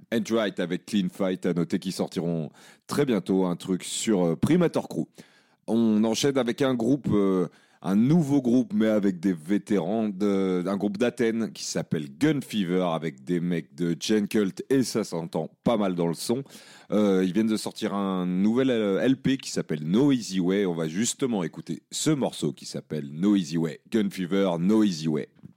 Right avec Clean Fight, à noter qu'ils sortiront très bientôt un truc sur Primator Crew. On enchaîne avec un nouveau groupe, mais avec des vétérans, d'un groupe d'Athènes qui s'appelle Gun Fever, avec des mecs de Gen Cult, et ça s'entend pas mal dans le son. Ils viennent de sortir un nouvel LP qui s'appelle No Easy Way. On va justement écouter ce morceau qui s'appelle No Easy Way. Gun Fever, No Easy Way.